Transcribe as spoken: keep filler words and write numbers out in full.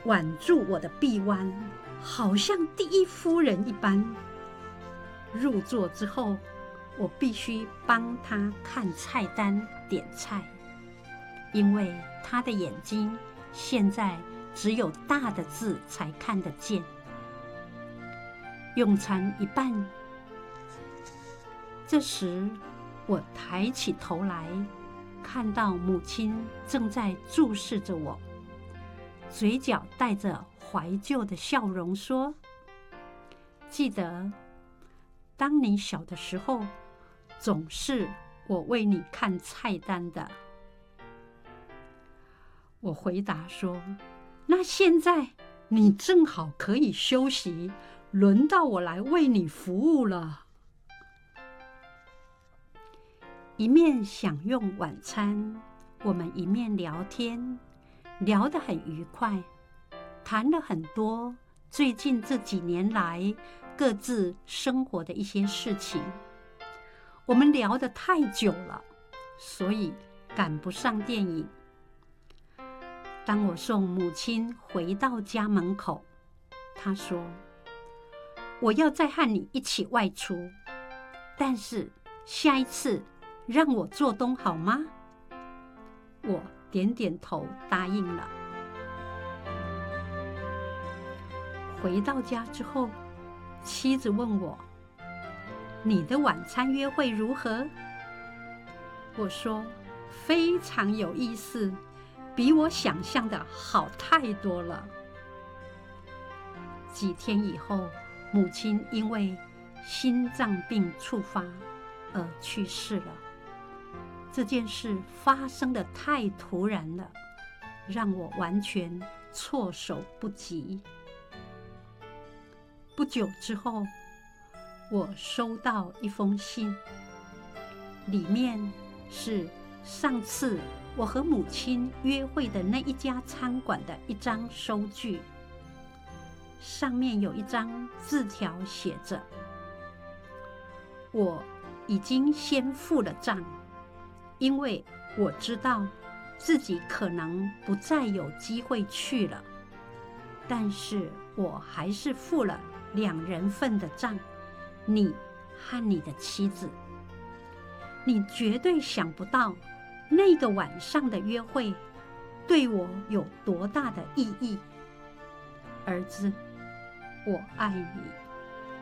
挽住我的臂弯，好像第一夫人一般。入座之后，我必须帮他看菜单点菜，因为他的眼睛现在只有大的字才看得见。用餐一半，这时我抬起头来，看到母亲正在注视着我，嘴角带着怀旧的笑容，说：“记得，当你小的时候，总是我为你看菜单的。”我回答说：“那现在你正好可以休息，轮到我来为你服务了。”一面享用晚餐，我们一面聊天，聊得很愉快，谈了很多最近这几年来各自生活的一些事情。我们聊得太久了，所以赶不上电影。当我送母亲回到家门口，她说：“我要再和你一起外出，但是下一次让我做东好吗？”我点点头答应了。回到家之后，妻子问我：“你的晚餐约会如何？”我说：“非常有意思，比我想象的好太多了。”几天以后，母亲因为心脏病触发而去世了。这件事发生得太突然了，让我完全措手不及。不久之后，我收到一封信，里面是上次我和母亲约会的那一家餐馆的一张收据，上面有一张字条写着：“我已经先付了账，因为我知道自己可能不再有机会去了，但是我还是付了两人份的账，你和你的妻子。你绝对想不到那个晚上的约会对我有多大的意义。儿子，我爱你。”